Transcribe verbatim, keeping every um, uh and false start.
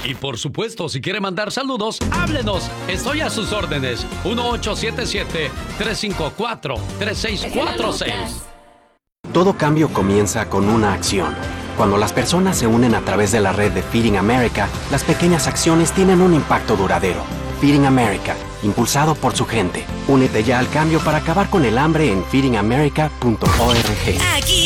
Y por supuesto, si quiere mandar saludos, háblenos. Estoy a sus órdenes. uno ocho siete siete, tres cinco cuatro, tres seis cuatro seis. Todo cambio comienza con una acción. Cuando las personas se unen a través de la red de Feeding America, las pequeñas acciones tienen un impacto duradero. Feeding America, impulsado por su gente. Únete ya al cambio para acabar con el hambre en feeding america punto org. Aquí